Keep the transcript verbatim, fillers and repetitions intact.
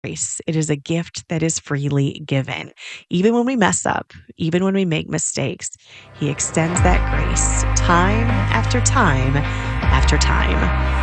grace. It is a gift that is freely given. Even when we mess up, even when we make mistakes, He extends that grace time after time after time.